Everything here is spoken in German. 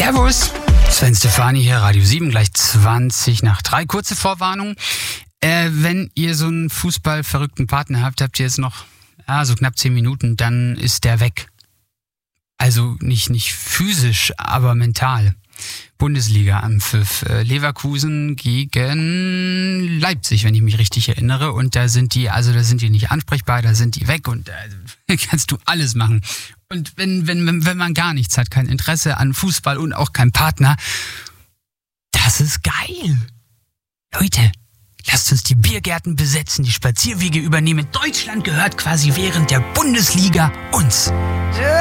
Servus, Sven Stefani hier, Radio 7, gleich 2:20. Kurze Vorwarnung. Wenn ihr so einen fußballverrückten Partner habt ihr jetzt noch so knapp 10 Minuten, dann ist der weg. Also nicht physisch, aber mental. Bundesliga am Pfiff. Leverkusen gegen Leipzig, wenn ich mich richtig erinnere. Und da sind die nicht ansprechbar, da sind die weg und da kannst du alles machen. Und wenn man gar nichts hat, kein Interesse an Fußball und auch kein Partner, das ist geil. Leute, lasst uns die Biergärten besetzen, die Spazierwege übernehmen. Deutschland gehört quasi während der Bundesliga uns.